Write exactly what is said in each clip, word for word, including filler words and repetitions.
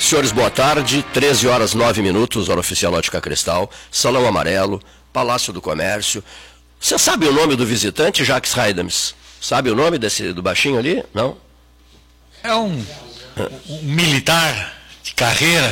Senhores, boa tarde. treze horas nove minutos, hora oficial Ótica Cristal, Salão Amarelo, Palácio do Comércio. Você sabe o nome do visitante, Jacques Heidems? Sabe o nome desse, do baixinho ali? Não? É um, um militar de carreira.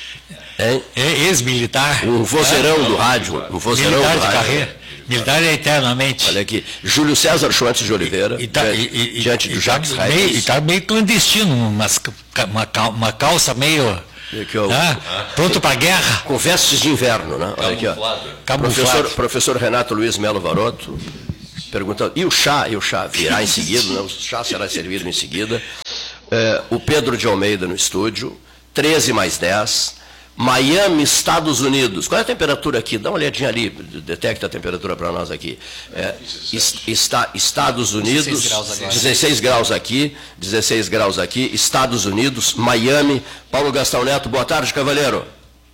É, é ex-militar. Um vozeirão é, do rádio. Um vozeirão militar do de rádio. carreira. Militar é eternamente. Olha aqui, Júlio César Schwantz de Oliveira, e, e tá, diante, e, diante e, do e Jacques tá Heidems. E está meio clandestino, umas, uma, uma calça meio... Eu, ah, pronto para a guerra. Com vestes de inverno, né? Olha aqui, ó. Professor, professor Renato Luiz Melo Varoto, perguntando, e o chá? E o chá virá em seguida, né? O chá será servido em seguida. É, o Pedro de Almeida no estúdio, treze mais dez. Miami, Estados Unidos. Qual é a temperatura aqui? Dá uma olhadinha ali, detecta a temperatura para nós aqui. É, está, Estados Unidos, dezesseis graus aqui, dezesseis graus aqui, Estados Unidos, Miami. Paulo Gastão Neto, boa tarde, cavaleiro.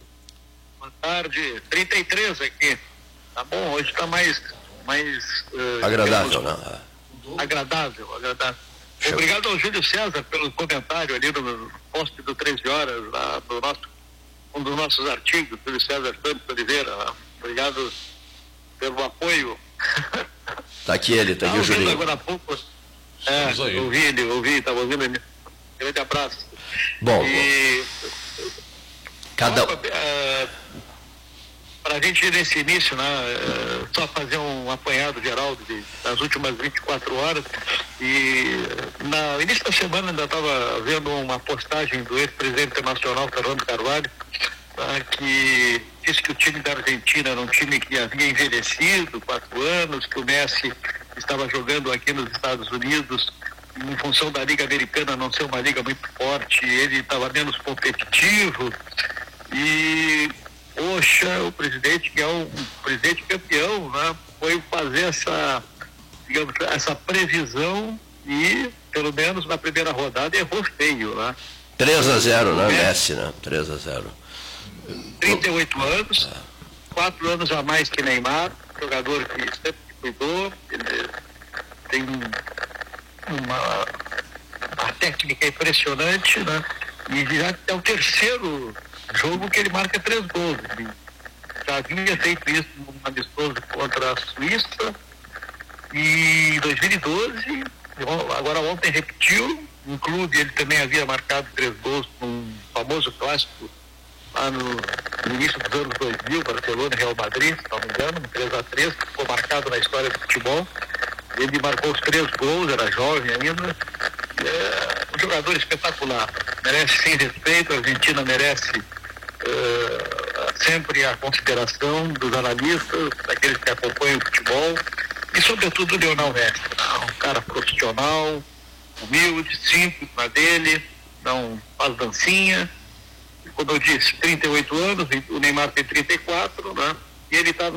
Boa tarde, trinta e três aqui. Tá bom, hoje está mais... mais uh, agradável, né? Agradável, agradável. Show. Obrigado ao Júlio César pelo comentário ali no post do treze horas, lá do nosso um dos nossos artigos, Júlio César Santos Oliveira. Obrigado pelo apoio. Está aqui ele, está aqui o Julinho. Agora há pouco, é, ouvi ele, ouvi, estava ouvindo ele. Grande abraço. Bom, e, cada... Uh, para a gente ir nesse início, né, uh, só fazer um apanhado geral de, das últimas vinte e quatro horas, e no início da semana ainda estava vendo uma postagem do ex-presidente nacional Fernando Carvalho, tá, que disse que o time da Argentina era um time que havia envelhecido, quatro anos, que o Messi estava jogando aqui nos Estados Unidos em função da Liga Americana não ser uma liga muito forte, ele estava menos competitivo, e poxa, o presidente, que é um presidente campeão, né, foi fazer essa, digamos, essa previsão e, pelo menos na primeira rodada, errou feio, né? três a zero, né, Messi, né? três a zero. trinta e oito anos, quatro anos a mais que Neymar, jogador que sempre cuidou, ele tem uma, uma técnica impressionante, né? E já é o terceiro jogo que ele marca três gols. Ele já havia feito isso num amistoso contra a Suíça e em dois mil e doze, agora ontem repetiu. No clube ele também havia marcado três gols num famoso clássico lá no, no início dos anos dois mil, Barcelona e Real Madrid, se não me engano, um três a três, que ficou marcado na história do futebol. Ele marcou os três gols, era jovem ainda. É um jogador espetacular, merece sim respeito, a Argentina merece uh, sempre a consideração dos analistas, daqueles que acompanham o futebol, e sobretudo o Lionel Messi, um cara profissional, humilde, simples na dele, não faz dancinha. Como eu disse, trinta e oito anos, o Neymar tem trinta e quatro, né? E ele está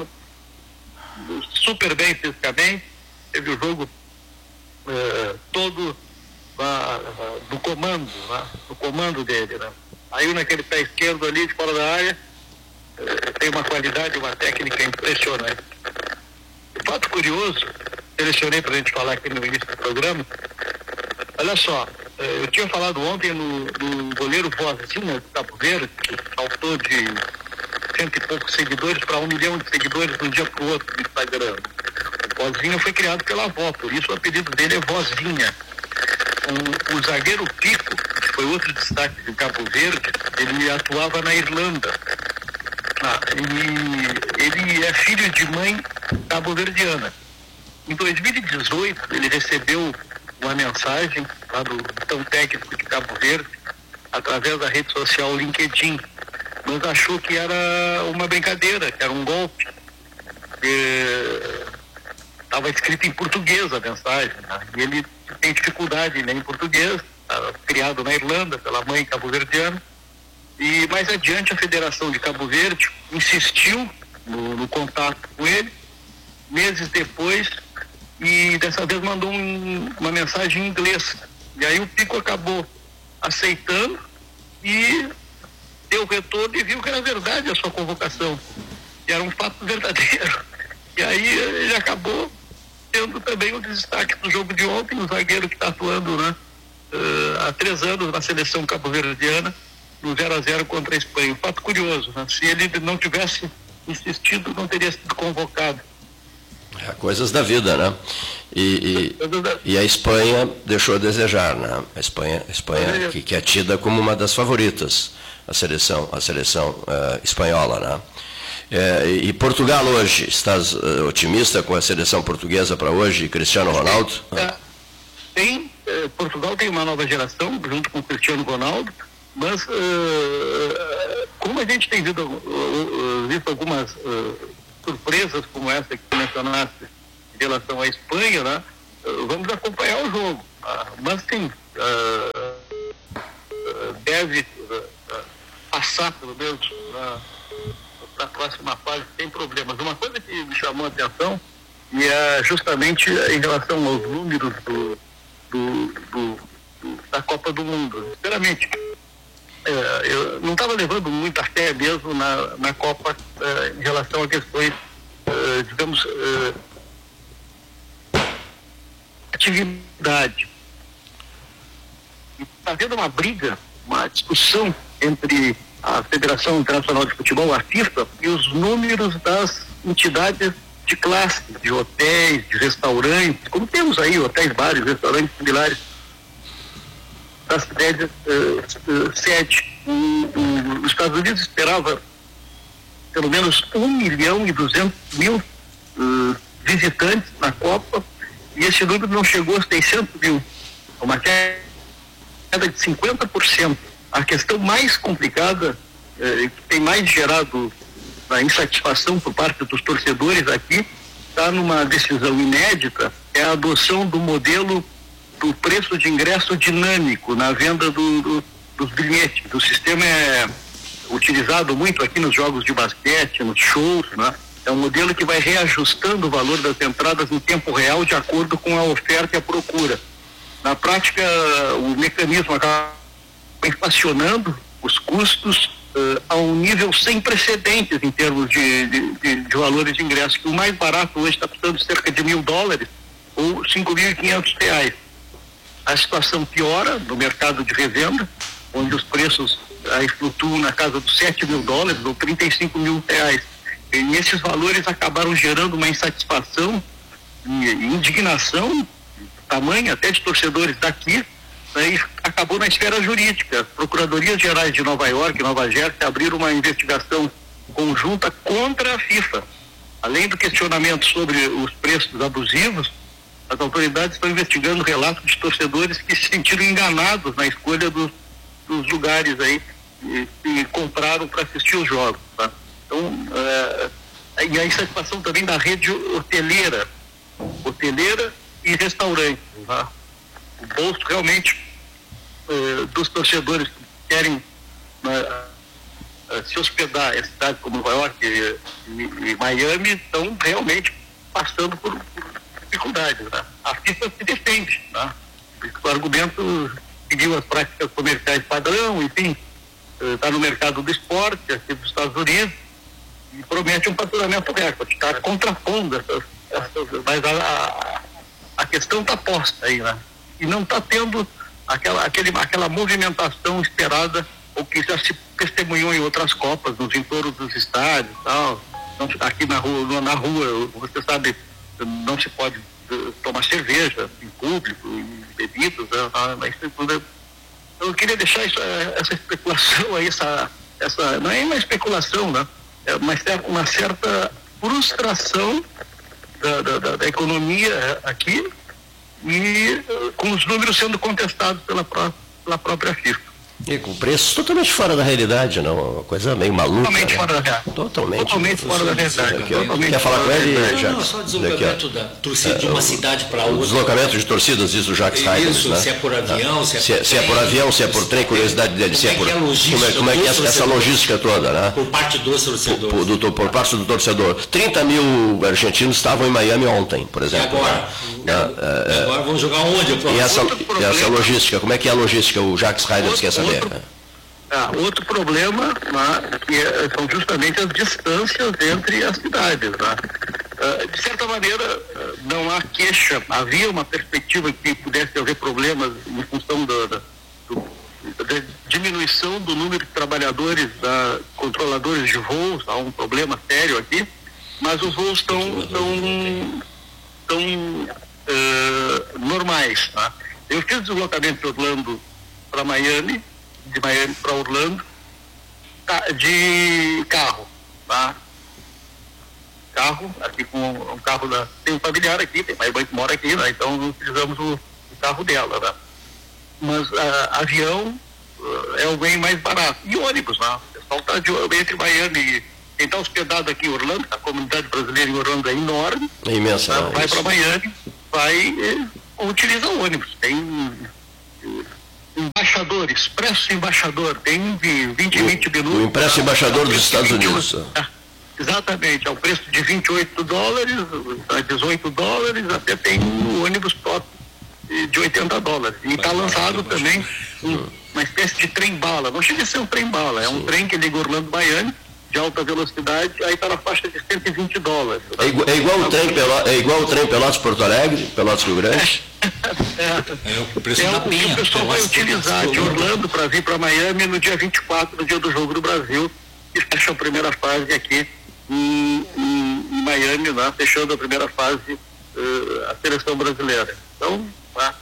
super bem fisicamente, teve o jogo uh, todo uh, do comando, né? Do comando dele, né? Aí naquele pé esquerdo ali, de fora da área, uh, tem uma qualidade, uma técnica impressionante. Fato curioso, selecionei para a gente falar aqui no início do programa. Olha só, eu tinha falado ontem no, no goleiro Vozinha de Cabo Verde, que saltou de cento e poucos seguidores para um milhão de seguidores de um dia para o outro no Instagram. O Vozinha foi criado pela avó, por isso o apelido dele é Vozinha. O, o zagueiro Pico, que foi outro destaque de Cabo Verde, ele atuava na Irlanda. Ah, ele, ele é filho de mãe cabo-verdiana. Em dois mil e dezoito, ele recebeu uma mensagem lá do tão técnico de Cabo Verde, através da rede social LinkedIn, mas achou que era uma brincadeira, que era um golpe. Estava escrito em português a mensagem, né? E ele tem dificuldade em ler em português, tá, criado na Irlanda pela mãe cabo-verdiana, e mais adiante a Federação de Cabo Verde insistiu no, no contato com ele, meses depois, e dessa vez mandou um, uma mensagem em inglês. E aí o Pico acabou aceitando e deu retorno e viu que era verdade a sua convocação, que era um fato verdadeiro. E aí ele acabou tendo também o destaque do jogo de ontem, o zagueiro que está atuando, né, uh, há três anos na seleção cabo-verdiana no zero a zero contra a Espanha. Um fato curioso, né? Se ele não tivesse insistido, não teria sido convocado. É, coisas da vida, né? E, e, e a Espanha deixou a desejar, né? A Espanha, a Espanha que, que é tida como uma das favoritas, a seleção, a seleção uh, espanhola, né? É, e Portugal hoje, estás uh, otimista com a seleção portuguesa para hoje, Cristiano Ronaldo? É, tem, é, Portugal tem uma nova geração, junto com o Cristiano Ronaldo, mas uh, como a gente tem visto, uh, uh, visto algumas uh, surpresas como essa que mencionaste em relação à Espanha, né? Uh, vamos acompanhar o jogo. Uh, mas sim, uh, uh, deve uh, uh, passar pelo menos uh, para a próxima fase sem problemas. Uma coisa que me chamou a atenção e é justamente em relação aos números do, do, do, do, da Copa do Mundo. Sinceramente, é, eu não estava levando muita fé mesmo na, na Copa é, em relação a questões, é, digamos, é, atividade. Está havendo uma briga, uma discussão entre a Federação Internacional de Futebol, a FIFA, e os números das entidades de classe, de hotéis, de restaurantes, como temos aí hotéis, bares, restaurantes similares, das sedes, uh, uh, sede. O, o, os Estados Unidos esperava pelo menos um milhão e duzentos mil uh, visitantes na Copa, e esse número não chegou a seiscentos mil, uma queda de cinquenta por cento. A questão mais complicada, eh, que tem mais gerado a insatisfação por parte dos torcedores aqui, está numa decisão inédita, é a adoção do modelo do preço de ingresso dinâmico na venda do, do, dos bilhetes. O sistema é utilizado muito aqui nos jogos de basquete, nos shows, né? É um modelo que vai reajustando o valor das entradas em tempo real de acordo com a oferta e a procura. Na prática, o mecanismo acaba inflacionando os custos uh, a um nível sem precedentes em termos de, de, de, de valores de ingresso, que o mais barato hoje está custando cerca de mil dólares ou cinco mil e quinhentos reais. A situação piora no mercado de revenda, onde os preços aí flutuam na casa dos sete mil dólares ou trinta e cinco mil reais. E esses valores acabaram gerando uma insatisfação e indignação, tamanho até de torcedores daqui, e acabou na esfera jurídica. As Procuradorias Gerais de Nova York e Nova Jersey abriram uma investigação conjunta contra a FIFA. Além do questionamento sobre os preços abusivos, as autoridades estão investigando relatos de torcedores que se sentiram enganados na escolha dos, dos lugares aí e, e compraram para assistir os jogos. Tá? Então, é, e a insatisfação também da rede hoteleira, hoteleira e restaurante. Tá? O bolso realmente eh, dos torcedores que querem eh, eh, se hospedar em cidades como Nova York e, e, e Miami estão realmente passando por, por dificuldades. Né? A FIFA se defende. Né? O argumento seguiu as práticas comerciais padrão, enfim, está eh, no mercado do esporte aqui dos Estados Unidos e promete um faturamento recorde. Está contrapondo essas, essas, mas a, a, a questão está posta aí, né? E não está tendo aquela, aquele, aquela movimentação esperada, ou que já se testemunhou em outras Copas, nos entornos dos estádios e tal. Não, aqui na rua, na rua, você sabe, não se pode uh, tomar cerveja em público, em bebidas, uh, mas uh, eu queria deixar isso, uh, essa especulação aí, essa, essa, não é uma especulação, né? É uma, uma certa frustração da, da, da, da economia aqui, e uh, com os números sendo contestados pela, pró pela própria FIFA. E com preços totalmente fora da realidade, não? Uma coisa meio maluca. Totalmente né? fora da realidade. Totalmente. Totalmente fora da realidade. Aqui, totalmente Quer falar com ele, Jacques? Não, não, só deslocamento da torcida é, de uma o, cidade para outra. Deslocamento de torcidas, diz o Jacques Heider. Isso, né? se é por avião, se é por se, trem. Se é por avião, se é por trem, curiosidade dele. Se é por, como é, como é que é essa, essa logística toda, né? Por parte dos torcedores. Por, por, do, por parte do torcedor. trinta mil argentinos estavam em Miami ontem, por exemplo. E agora? Né? É, é, agora vão jogar onde? E essa, e essa logística, como é que é a logística? O Jacques Heider quer saber. Outro, Ah, outro problema, né, que é, são justamente as distâncias entre as cidades. Né? Uh, de certa maneira, uh, não há queixa. Havia uma perspectiva que pudesse haver problemas em função do, do, do, de diminuição do número de trabalhadores, da, controladores de voos, há um problema sério aqui, mas os voos estão tão, tão, uh, normais. Tá? Eu fiz deslocamento de Orlando para Miami, de Miami para Orlando, de carro, tá? Carro, aqui com um carro da... Tem um familiar aqui, tem mais mãe que mora aqui, né? Então utilizamos o, o carro dela, né? Mas uh, avião uh, é o bem mais barato. E ônibus, né? O pessoal está de, entre Miami e quem está hospedado aqui em Orlando, a comunidade brasileira em Orlando é enorme. É imensa. Tá? Vai para Miami, vai eh, utiliza o ônibus. Tem uh, embaixador, expresso embaixador, tem de vinte, o, vinte minutos. O impresso embaixador dos Estados Unidos. É, exatamente, ao preço de vinte e oito dólares, dezoito dólares, até tem o ônibus top de oitenta dólares. E está lançado também um, uma espécie de trem-bala. Não chega a ser um trem-bala, é um Sim. trem que liga Orlando-Miami, de alta velocidade, aí está na faixa de cento e vinte dólares. É igual, é igual o trem Pelotas, é igual o trem Pelotas-Porto Alegre, Pelotas-Rio Grande? É, é, é o preço é da o que o pessoal vai utilizar de Orlando para vir para Miami no dia vinte e quatro, no dia do Jogo do Brasil, e fecha a primeira fase aqui em, em, em Miami, né, fechando a primeira fase uh, a seleção brasileira. Então, tá,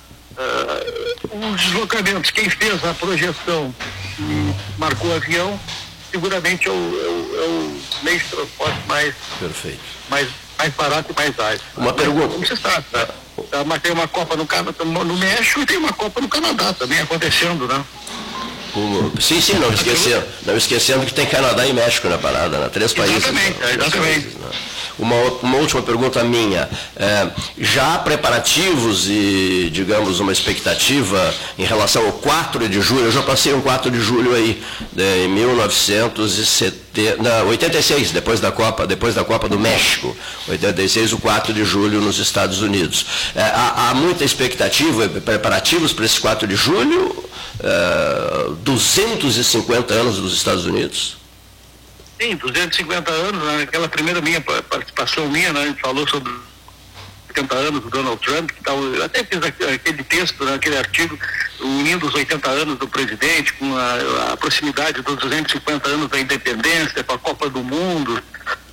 uh, os deslocamentos, quem fez a projeção e marcou o avião, seguramente é o, é o, é o meio de transporte mais, Perfeito. mais, mais barato e mais ágil. Uma pergunta. Como você sabe, tá? Mas tem uma Copa no, no México e tem uma Copa no Canadá também acontecendo, né? O, sim, sim, não esquecendo, não esquecendo que tem Canadá e México na parada, né? Três países. Exatamente, né? exatamente. Países, né? Uma, uma última pergunta minha. É, já há preparativos e, digamos, uma expectativa em relação ao quatro de julho? Eu já passei um quatro de julho aí, de, em mil novecentos e setenta, não, oitenta e seis, depois da Copa, depois da Copa do México. oitenta e seis, o quatro de julho nos Estados Unidos. É, há, há muita expectativa, preparativos para esse quatro de julho? É, duzentos e cinquenta anos dos Estados Unidos? Sim, duzentos e cinquenta anos, né? Aquela primeira minha participação minha, né? A gente falou sobre oitenta anos do Donald Trump, que tal, eu até fiz aquele texto, né? Aquele artigo unindo os oitenta anos do presidente com a, a proximidade dos duzentos e cinquenta anos da independência, com a Copa do Mundo,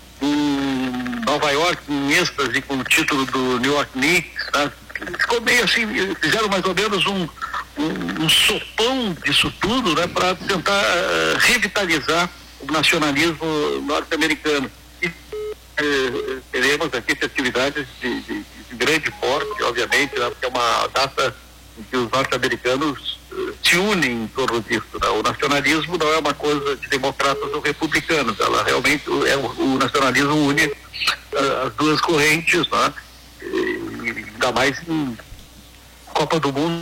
em Nova York, em êxtase com o título do New York Knicks, né? Ficou meio assim, fizeram mais ou menos um, um, um sopão disso tudo, né? Para tentar uh, revitalizar o nacionalismo norte-americano. E eh, teremos aqui festividades de, de, de grande porte, obviamente, né, porque é uma data em que os norte-americanos eh, se unem em torno disso. Né? O nacionalismo não é uma coisa de democratas ou republicanos, ela realmente, é, o, o nacionalismo une uh, as duas correntes, né? E, ainda mais em Copa do Mundo,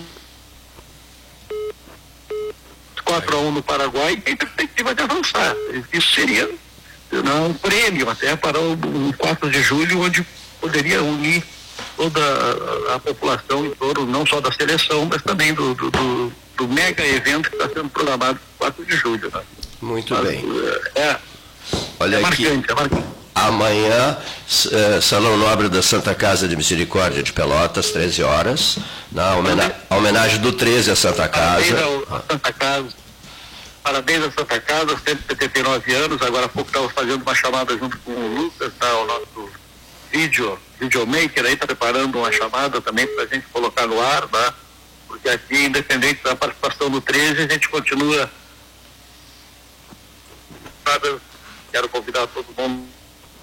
quatro a um no Paraguai, tem perspectiva de avançar. Isso seria não, um prêmio até para o, o quatro de julho, onde poderia unir toda a, a população em torno, não só da seleção, mas também do, do, do, do mega evento que está sendo programado para quatro de julho. Né? Muito mas, bem. É, Olha é aqui. marcante, é marcante. Amanhã, eh, Salão Nobre da Santa Casa de Misericórdia de Pelotas, treze horas, na homena a homenagem do treze à Santa Casa. Parabéns à Santa Casa. Parabéns à Santa Casa, cento e setenta e nove anos, agora há pouco estava fazendo uma chamada junto com o Lucas, tá, o nosso vídeo, videomaker aí, está preparando uma chamada também para a gente colocar no ar, tá? Porque aqui, independente da participação do treze, a gente continua. Quero convidar todo mundo.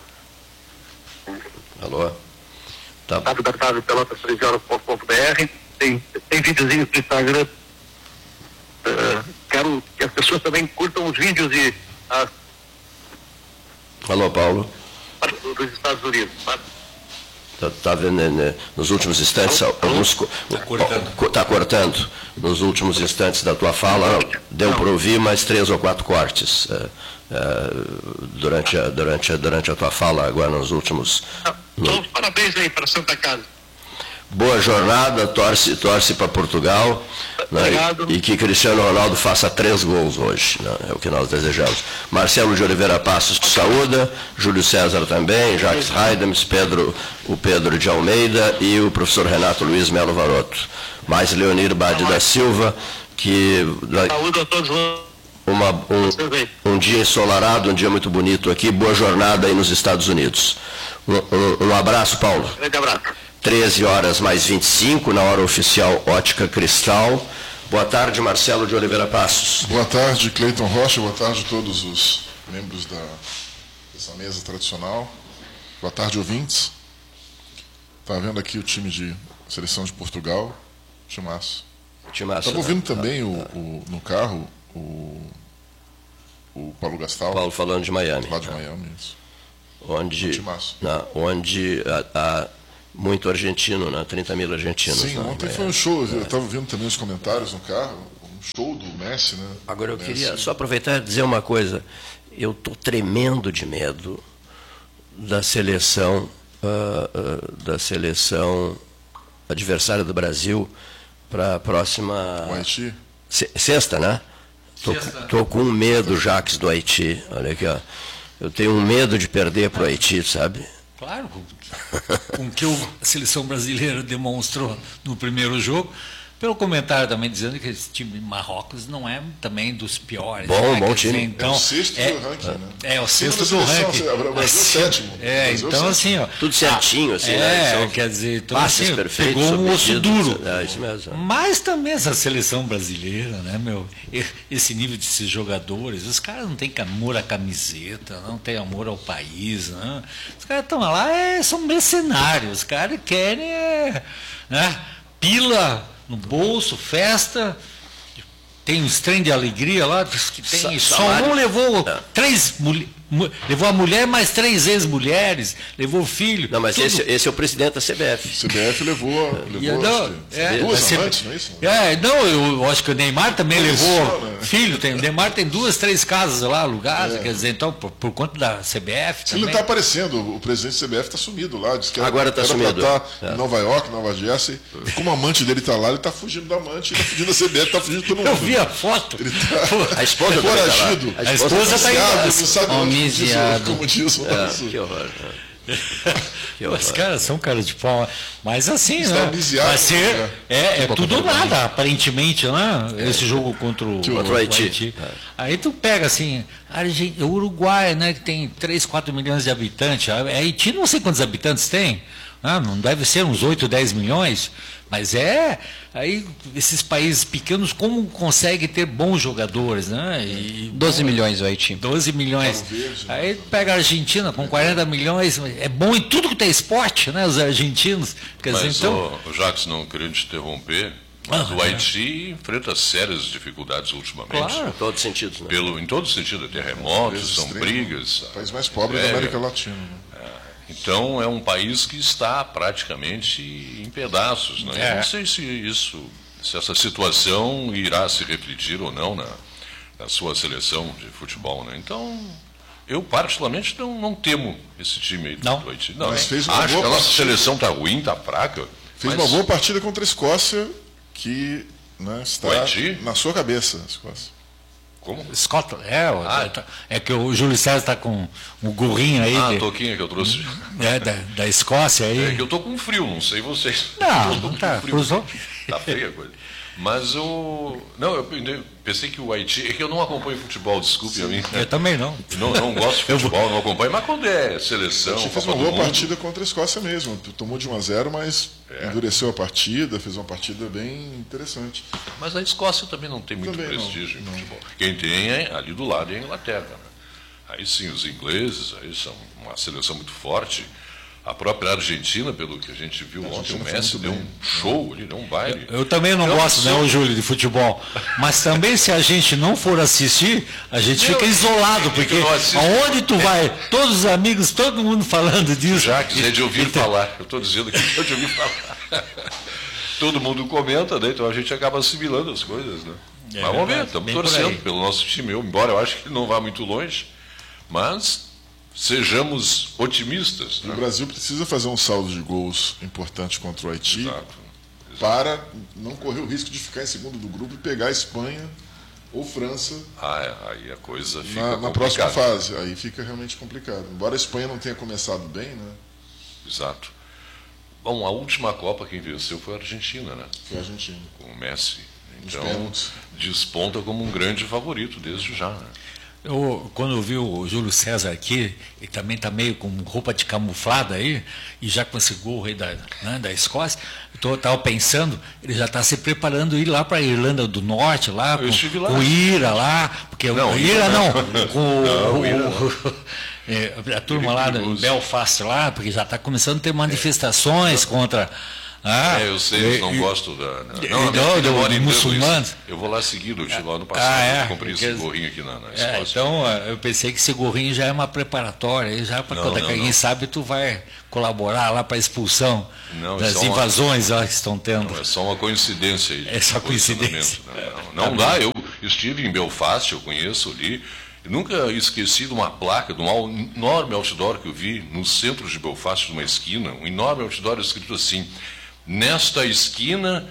Alô? Tá. w w w ponto pelotas treze horas ponto com ponto b r, tem, tem videozinhos no Instagram. Uh, quero que as pessoas também curtam os vídeos de as, Alô, Paulo? dos Estados Unidos. Está tá vendo né, nos últimos instantes alguns está cortando. Tá cortando nos últimos instantes da tua fala, deu para ouvir mais três ou quatro cortes é, é, durante a, durante a, durante a tua fala agora nos últimos. Então, no... parabéns aí para Santa Casa. Boa jornada, torce, torce para Portugal, né, e, e que Cristiano Ronaldo faça três gols hoje, né, é o que nós desejamos. Marcelo de Oliveira Passos te saúda, Júlio César também, Jacques Heidems, Pedro, o Pedro de Almeida e o professor Renato Luiz Melo Varoto. Mais Leonir Bade da Silva, que Saúde a todos. uma, um, um dia ensolarado, um dia muito bonito aqui. Boa jornada aí nos Estados Unidos. Um, um, um abraço, Paulo. Um abraço. treze horas mais vinte e cinco, na hora oficial Ótica Cristal. Boa tarde, Marcelo de Oliveira Passos. Boa tarde, Cleiton Rocha. Boa tarde a todos os membros da, dessa mesa tradicional. Boa tarde, ouvintes. Está vendo aqui o time de seleção de Portugal. Timaço. Timaço. Estava ouvindo também o, o, no carro o, o Paulo Gastal. Paulo falando de Miami. Lá de Miami, isso. Onde, na, onde há, há muito argentino, né? trinta mil argentinos. Sim, ontem foi um show. Eu estava vendo também os comentários no carro. Um show do Messi, né? Agora eu Messi. queria só aproveitar e dizer uma coisa. Eu estou tremendo de medo da seleção, uh, uh, da seleção adversária do Brasil para a próxima... O Haiti? Sexta, né? Estou com medo, Jacques, do Haiti. Olha aqui, ó. Eu tenho um medo de perder para o Haiti, sabe? Claro, com o que a seleção brasileira demonstrou no primeiro jogo, pelo comentário também dizendo que esse time de Marrocos não é também dos piores. Bom, né? bom dizer, time. então, é o sexto é, do ranking, né? É, o sexto do seleção, ranking. O Brasil é o sétimo. É, Brasil então é assim, ó. Tudo certinho, assim, é, né? São quer dizer, então, passes assim, perfeitos, pegou um osso duro. É, isso mesmo. Mas também essa seleção brasileira, né, meu? Esse nível de esses jogadores, os caras não têm amor à camiseta, não têm amor ao país, né? Os caras estão lá, é, são mercenários, os caras querem, é, né, pila no bolso, festa. Tem uns trem de alegria lá, que tem, Sa só salário. um levou Não. três mulheres. Levou a mulher mais três ex-mulheres, levou o filho. Não, mas esse, esse é o presidente da C B F. C B F levou, levou não, acho que, é, duas C- amantes, não é isso? É, não, eu acho que o Neymar também Isso, levou né? filho. Tem, o Neymar tem duas, três casas lá alugadas, É. quer dizer, então, por, por conta da C B F Ele também. não está aparecendo, o presidente do C B F está sumido lá. Diz que era, Agora tá era sumido. Pra estar É. em Nova York, Nova Jersey. Como a amante dele está lá, ele está fugindo da amante, ele está fugindo da C B F, está fugindo de todo mundo. Eu vi a foto. Ele está A esposa também tá lá. foragido. A A esposa está Viciado, indo. não sabe onde diz, Homiciado. como diz o É, nosso- que horror. né? Que horror. Os caras são cara de pau. Mas assim, Está né? amnesiado, Vai ser, né? é, é tudo ou nada, aparentemente, né? Esse jogo contra o, Contra o Haiti. Aí tu pega assim, Argen- o Uruguai, né, que tem três, quatro milhões de habitantes. A Haiti não sei quantos habitantes tem. né? Não deve ser uns oito, dez milhões. Mas é, aí esses países pequenos, como conseguem ter bons jogadores, né? E, doze milhões o Haiti. doze milhões. Cabo Verde, Aí pega a Argentina com quarenta milhões, é bom em tudo que tem esporte, né? Os argentinos. Quer dizer, Mas, então. ô, Jacques, não querendo te interromper, mas Ah, o Haiti enfrenta sérias dificuldades ultimamente. Claro. Em todos os sentidos, né? Pelo, em todo sentido, terremotos, Vezes são extremo, brigas. O país mais pobre É, da América Latina. Né? Então é um país que está praticamente em pedaços. Né? É. Eu não sei se isso, se essa situação irá se refletir ou não na, na sua seleção de futebol. Né? Então, eu particularmente não, não temo esse time aí do Não. do Haiti. Não, Mas hein? fez uma Acho boa que a nossa partida. seleção está ruim, está fraca. Fez mas uma boa partida contra a Escócia, que né, está O Haiti? na sua cabeça. A Escócia. Como? Scotland, é, o- Ah. é que o Júlio César está com o gorrinho aí Ah, a de- touquinha que eu trouxe. é, da, da Escócia aí. É que eu tô com frio, não sei vocês. Não, Eu tô não com tá, frio. pros outros. Tá feia a coisa. Mas o. Não, eu pensei que o Haiti. É que eu não acompanho futebol, desculpe a mim. Eu também não. Não, não gosto de futebol, não acompanho, mas quando é seleção. A gente fez Copa uma do boa Mundo, partida contra a Escócia mesmo. Tomou de um a zero, mas É. endureceu a partida, fez uma partida bem interessante. Mas a Escócia também não tem muito Também não, prestígio em não. futebol. Quem tem é, ali do lado é a Inglaterra. Né? Aí sim, os ingleses, aí são uma seleção muito forte. A própria Argentina, pelo que a gente viu ontem, o Argentina foi Messi muito deu bem. um show ali, deu um baile. Eu também não Eu gosto, sou- né, o Júlio, de futebol. Mas também, se a gente não for assistir, a gente fica isolado, porque eu não assisto. aonde tu vai, todos os amigos, todo mundo falando disso. Já que é de ouvir Então, falar. Eu estou dizendo que é de ouvir falar. Todo mundo comenta, né? Então a gente acaba assimilando as coisas, né? É mas vamos ver, verdade, estamos bem por torcendo aí. pelo nosso time, eu, embora eu acho que ele não vá muito longe, mas sejamos otimistas. O Né? Brasil precisa fazer um saldo de gols importante contra o Haiti Exato. para não correr o risco de ficar em segundo do grupo e pegar a Espanha ou França Ah, é, aí a coisa fica na, na próxima complicada. fase. Aí fica realmente complicado. Embora a Espanha não tenha começado bem, né? Exato. Bom, a última Copa quem venceu foi a Argentina, né? Foi a Argentina. Com o Messi. Então, desponta como um grande favorito desde já, né? Eu, quando eu vi o Júlio César aqui, ele também está meio com roupa de camuflada aí, e já com esse gol aí da, né, da Escócia, eu estava pensando, ele já está se preparando ir lá para a Irlanda do Norte, lá, com, lá. com o Ira lá, porque não, o Ira não, não. com não, o, Ira não. O, é, a turma lá em Belfast lá, porque já está começando a ter manifestações é. contra... Ah, é, eu sei, eles não e, gostam da... Não, não, não do muçulmanos. Eu vou lá seguido, eu estive lá no passado, ah, é, comprei esse gorrinho aqui na, na é, então, eu pensei que esse gorrinho já é uma preparatória, já para quando alguém não. sabe, tu vai colaborar lá para a expulsão não, das é invasões uma, que estão tendo. Não, é só uma coincidência aí. É só coincidência. Não, não, não dá, eu estive em Belfast, eu conheço ali, nunca esqueci de uma placa, de um enorme outdoor que eu vi no centro de Belfast, numa esquina, um enorme outdoor escrito assim: nesta esquina,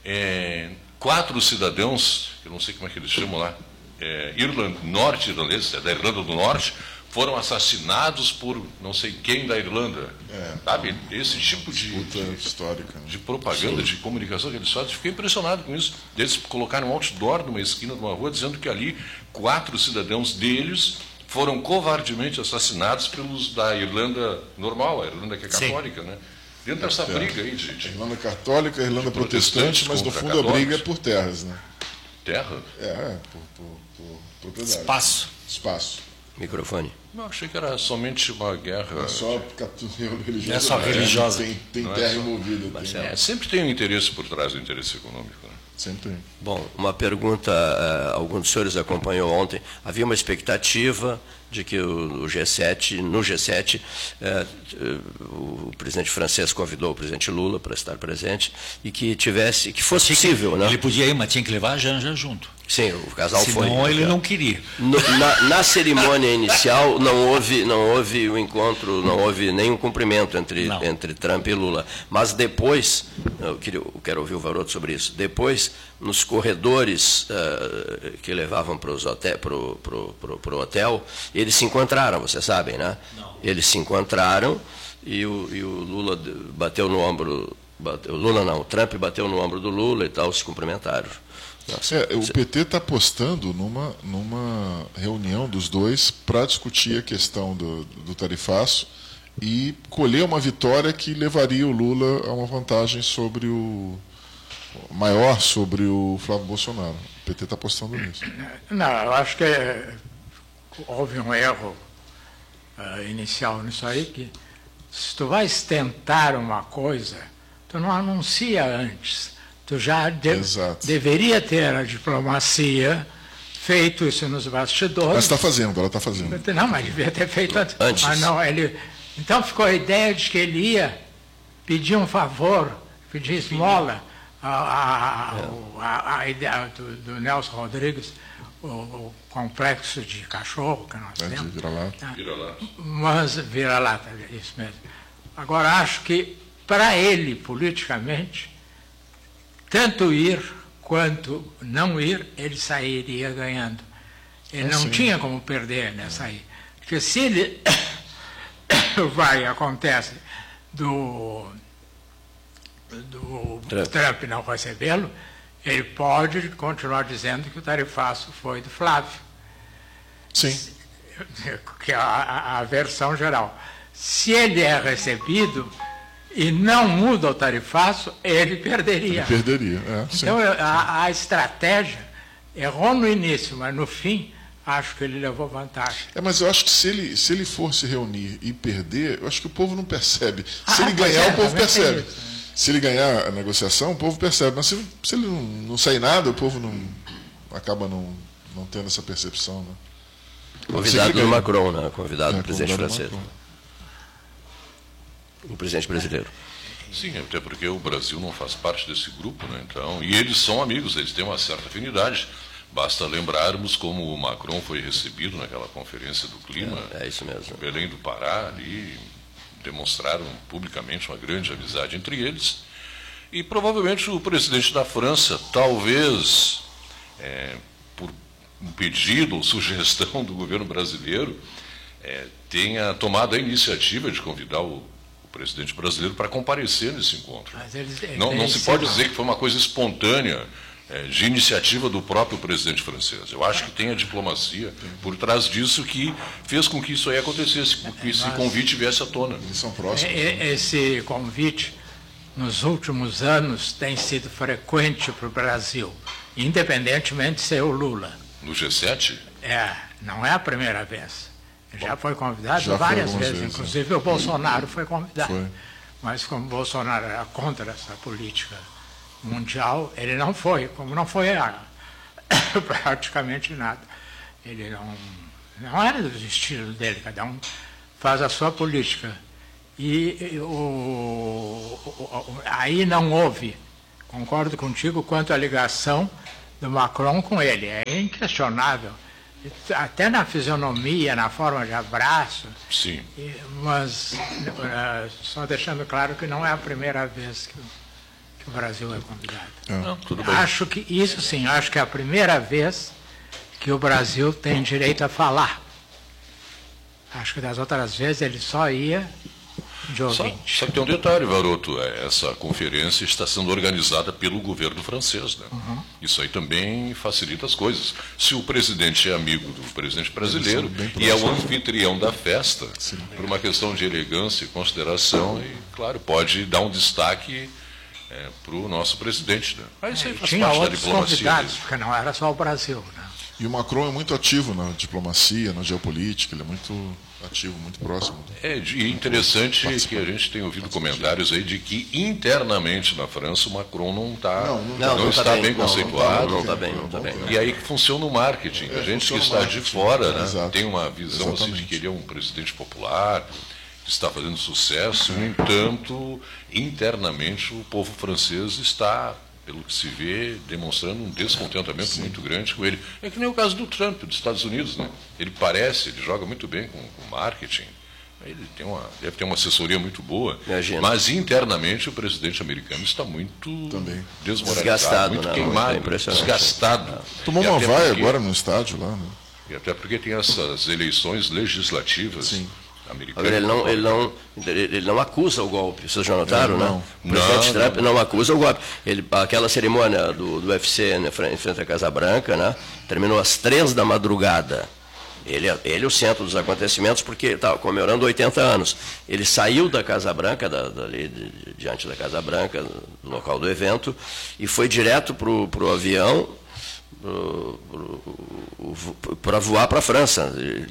é, quatro cidadãos, eu não sei como é que eles chamam lá, é, Irland, norte-irlandeses, é da Irlanda do Norte, foram assassinados por não sei quem da Irlanda. É, sabe? Esse tipo de, de, histórica, né? de propaganda, Sim. de comunicação que eles fazem. Fiquei impressionado com isso. Eles colocaram um outdoor numa esquina de uma rua dizendo que ali quatro cidadãos deles foram covardemente assassinados pelos da Irlanda normal, a Irlanda que é católica, Sim. né? Dentro dessa é, briga aí, gente. Irlanda católica, Irlanda protestante, mas no fundo católicos. a briga é por terras, né? Terra? É, é por, por, por propriedade. Espaço. Espaço. Microfone. Eu achei que era somente uma guerra. É só religiosa. É só religiosa. Tem, tem terra é só... envolvida. Tem... É, sempre tem um interesse por trás do interesse econômico, né? Sempre tem. Bom, uma pergunta, uh, algum dos senhores acompanhou ontem, havia uma expectativa de que o, o G sete, no G sete, uh, uh, o presidente francês convidou o presidente Lula para estar presente e que tivesse, que fosse possível, né? Ele podia ir, mas tinha que levar a Janja junto. Sim, o casal Senão foi. Senão ele não queria. No, na, na cerimônia inicial não houve, não houve o encontro, não houve nenhum cumprimento entre, entre Trump e Lula. Mas depois, eu, queria, eu quero ouvir o Varoto sobre isso, depois, nos corredores uh, que levavam para o hotel, pro, pro, pro, pro hotel, eles se encontraram, vocês sabem, né? Não. Eles se encontraram e o, e o Lula bateu no ombro, bateu, Lula não, o Trump bateu no ombro do Lula e tal, se cumprimentaram. Nossa, é, o P T está apostando numa, numa reunião dos dois para discutir a questão do, do tarifaço e colher uma vitória que levaria o Lula a uma vantagem sobre o maior sobre o Flávio Bolsonaro. O P T está apostando nisso. Não, eu acho que é, houve um erro uh, inicial nisso aí, que se tu vais tentar uma coisa, tu não anuncia antes. Tu já de, deveria ter a diplomacia feito isso nos bastidores. Ela está fazendo, ela está fazendo. Não, mas devia ter feito antes. antes. Mas não, ele, então ficou a ideia de que ele ia pedir um favor, pedir esmola, a, a, a, a ideia do, do Nelson Rodrigues, o, o complexo de cachorro que nós é, temos. Vira-lata. Vira-lata. Mas vira-lata, isso mesmo. Agora, acho que para ele, politicamente, tanto ir quanto não ir, ele sairia ganhando. Ele é não sim. tinha como perder nessa aí. Porque se ele vai e acontece do, do Trump. Trump não recebê-lo, ele pode continuar dizendo que o tarifaço foi do Flávio. Sim. Que é a, a versão geral. Se ele é recebido e não muda o tarifaço, ele perderia. Ele perderia, é, então a, a estratégia errou no início, mas no fim acho que ele levou vantagem. É, mas eu acho que se ele, se ele for se reunir e perder, eu acho que o povo não percebe. Se ah, ele ganhar, é, o povo percebe. Isso, né? Se ele ganhar a negociação, o povo percebe. Mas se, se ele não, não sair nada, o povo não acaba não, não tendo essa percepção. Né? Convidado do Macron, né? Convidado é, do presidente francês. O presidente brasileiro. Sim, até porque o Brasil não faz parte desse grupo, né? Então, e eles são amigos, eles têm uma certa afinidade. Basta lembrarmos como o Macron foi recebido naquela conferência do clima. É, é isso mesmo. Em Belém do Pará, ali demonstraram publicamente uma grande amizade entre eles. E provavelmente o presidente da França, talvez é, por um pedido ou sugestão do governo brasileiro, é, tenha tomado a iniciativa de convidar o presidente brasileiro para comparecer nesse encontro. Mas eles, eles não não se pode dizer que foi uma coisa espontânea é, de iniciativa do próprio presidente francês. Eu acho que tem a diplomacia por trás disso que fez com que isso aí acontecesse, que esse convite viesse à tona. Eles são próximos. Esse convite, nos últimos anos, tem sido frequente para o Brasil, independentemente de ser o Lula. No G sete? É, não é a primeira vez. Já foi convidado Já várias foi vezes, vezes, inclusive é. o Bolsonaro foi convidado. Foi. Mas como o Bolsonaro era contra essa política mundial, ele não foi, como não foi a, praticamente nada. Ele não, não era do estilo dele, cada um faz a sua política. E o, o, aí não houve, concordo contigo, quanto à ligação do Macron com ele. É inquestionável. Até na fisionomia, na forma de abraço. Sim. Mas uh, só deixando claro que não é a primeira vez que, que o Brasil é convidado. É. Não, tudo bem. Acho que, isso sim, acho que é a primeira vez que o Brasil tem direito a falar. Acho que das outras vezes ele só ia de ouvinte. Só, só que tem um detalhe, Varoto, essa conferência está sendo organizada pelo governo francês, né? Uhum. Isso aí também facilita as coisas. Se o presidente é amigo do presidente brasileiro e é o anfitrião da festa, sim, por uma questão de elegância e consideração, e, claro, pode dar um destaque é, para o nosso presidente. Né? Mas isso aí faz tinha parte outros da diplomacia. Convidados, porque não era só o Brasil, né? E o Macron é muito ativo na diplomacia, na geopolítica, ele é muito ativo, muito próximo. É e interessante que a gente tem ouvido comentários aí de que internamente na França o Macron não, tá, não, não, não, não está tá bem, bem conceituado. Não está bem, não está bem. E aí que funciona o marketing. É, a gente que está de fora, né, exato, tem uma visão assim, de que ele é um presidente popular, que está fazendo sucesso. No entanto, internamente o povo francês está, pelo que se vê, demonstrando um descontentamento Sim. muito grande com ele. É que nem o caso do Trump, dos Estados Unidos, né? Ele parece, ele joga muito bem com, com marketing, ele tem uma, deve ter uma assessoria muito boa, Imagina. mas internamente o presidente americano está muito Também. desmoralizado, desgastado, muito não, queimado, muito desgastado. Tomou uma vaia porque, agora no estádio lá, né? E até porque tem essas eleições legislativas. Sim. Agora, ele não, ele, não, ele não acusa o golpe, vocês já notaram, não, né? O presidente não, Trump não. não acusa o golpe. Ele, aquela cerimônia do, do U F C né, em frente à Casa Branca, né, terminou às três da madrugada. Ele, ele é o centro dos acontecimentos porque estava comemorando oitenta anos. Ele saiu da Casa Branca, da, dali, de, de, diante da Casa Branca, do local do evento, e foi direto para o avião para voar para a França.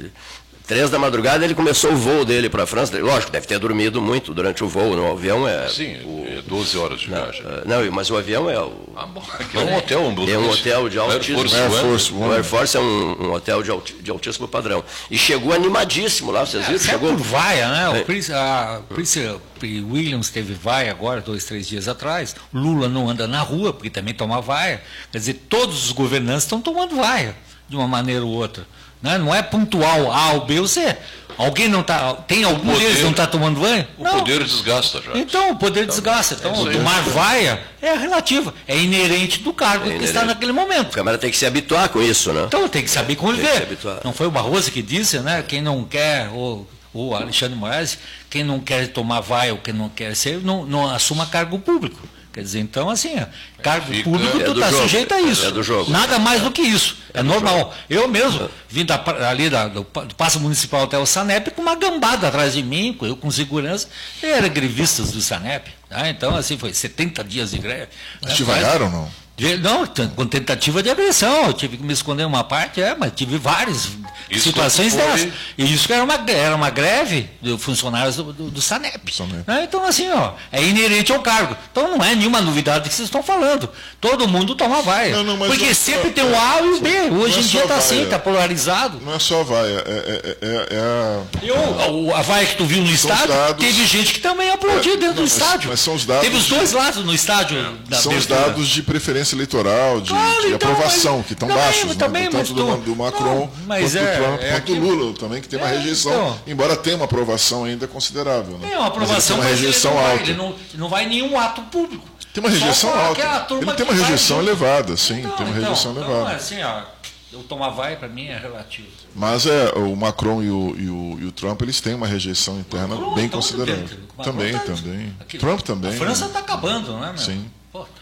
Três da madrugada ele começou o voo dele para a França. Lógico, deve ter dormido muito durante o voo. No avião é. Sim, o, é doze horas de viagem. Não, não, mas o avião é o. Ah, bom, é um hotel, um É um hotel de altíssimo. Air Force, o Air Force é um, um hotel de, alti, de altíssimo padrão. E chegou animadíssimo lá, vocês viram? É, chegou por vaia, né? O Príncipe, a Príncipe Williams teve vaia agora, dois, três dias atrás. Lula não anda na rua, porque também toma vaia. Quer dizer, todos os governantes estão tomando vaia, de uma maneira ou outra. Não é pontual A ou B ou C. Alguém não está. Tem algum poder, deles que não está tomando banho? O não. poder desgasta já. Então, o poder então, desgasta. Então, é tomar vaia é relativa. É inerente do cargo é que está naquele momento. O Câmara tem que se habituar com isso, né? Então, tem que saber conviver. Que não foi o Barroso que disse, né? Quem não quer, ou o Alexandre Moraes, quem não quer tomar vaia ou quem não quer ser, não, não assuma cargo público. Quer dizer, então, assim, cargo Fica, público, é tu está sujeito a isso. É do jogo. Nada mais do que isso. É, é normal. Jogo. Eu mesmo, vim da, ali da, do, do Paço Municipal até o Sanep com uma gambada atrás de mim, eu com segurança, era grevistas do Sanep. Tá? Então, assim, foi setenta dias de greve. Mas te vaiaram ou não? Não, com tentativa de agressão, eu tive que me esconder uma parte, é, mas tive várias isso situações dessas. E isso era uma, era uma greve de funcionários do, do, do Sanep. Sanep. Né? Então, assim, ó, é inerente ao cargo. Então não é nenhuma novidade que vocês estão falando. Todo mundo toma vaia. Não, não, porque não, sempre é, tem o A e o B. Hoje em dia está assim, está polarizado. Não é só vaia, é, é, é, é a... Eu, a vaia que tu viu no estádio, dados, teve gente que também aplaudiu é, dentro não, do estádio. Mas são os dados teve os dois de, lados no estádio. É, da são abertura. Os dados de preferência eleitoral, de, claro, de então, aprovação, mas, que estão baixos, também, né? Tanto do, do Macron não, mas quanto é, do Trump, é quanto do Lula também, que tem uma é, rejeição, então, embora tenha uma aprovação ainda considerável. Né? Tem uma aprovação, mas, ele tem uma rejeição ele não alta. Vai, ele não, não vai em nenhum ato público. Tem uma rejeição alta. Ele tem uma rejeição elevada, sim, então, tem uma então, rejeição então, elevada. Assim, ó, eu tomar vai, para mim, é relativo. Mas é, o Macron e o, e o, e o Trump, eles têm uma rejeição interna Macron, bem então, considerável. Também, tá, também. Aqui, Trump também. A França está né? acabando, né, meu? Sim. Pô,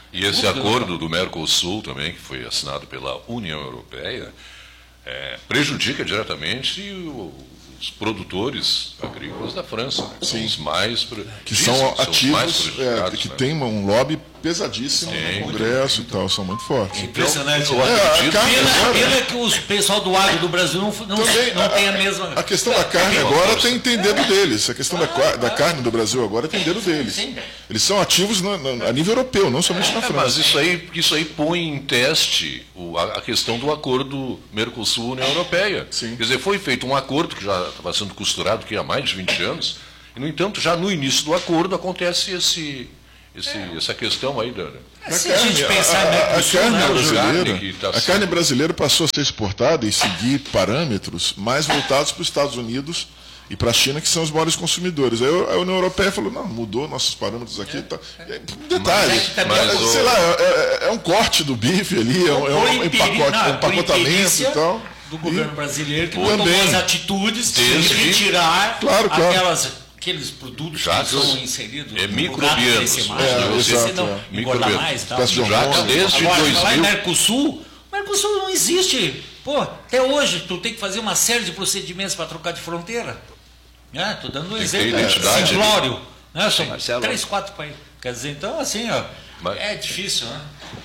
E esse acordo do Mercosul também, que foi assinado pela União Europeia, é, prejudica diretamente o, os produtores agrícolas da França, né? São os mais que são ativos, é, que né? tem um lobby pesadíssimo Sim, no Congresso e tal, são muito fortes. É impressionante. Então, é, a carne agora, pena é que o pessoal do agro do Brasil não, não, também, não a, tem a mesma... A questão da carne agora tem, tem dedo deles. A questão da, da carne do Brasil agora tem dedo deles. Eles são ativos no, no, a nível europeu, não somente na França. É, mas isso aí, isso aí põe em teste o, a, a questão do acordo Mercosul-União Europeia. Sim. Quer dizer, foi feito um acordo que já estava sendo costurado que há mais de vinte anos, e, no entanto, já no início do acordo acontece esse... Esse, é. essa questão aí da... É, se a, carne, a gente pensar a, a, a, carne né? brasileira, tá a carne brasileira passou a ser exportada e seguir parâmetros mais voltados para os Estados Unidos e para a China, que são os maiores consumidores. Aí a União Europeia falou, não, mudou nossos parâmetros aqui. É. Tá. Um detalhe, mas, mas, sei o... lá, é, é um corte do bife ali, é um, é um, empacote, não, um empacotamento e tal. Do governo e, brasileiro, que também, tomou as atitudes de retirar claro, claro. aquelas... aqueles produtos já que são inseridos é microbianos, é, você exato, não é. engordar mais, tal. Já desde Agora, dois mil. Lá em Mercosul, o Mercosul não existe. Pô, até hoje tu tem que fazer uma série de procedimentos para trocar de fronteira. Estou dando um tem exemplo é, simplório. Né? São Marcelo. três, quatro países. Quer dizer, então assim, ó, Mas, é difícil, né?